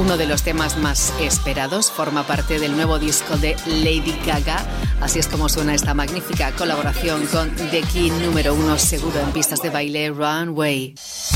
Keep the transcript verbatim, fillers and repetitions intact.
uno de los temas más esperados, forma parte del nuevo disco de Lady Gaga. Así es como suena esta magnífica colaboración con The Key número uno, seguro en pistas de baile, Runway.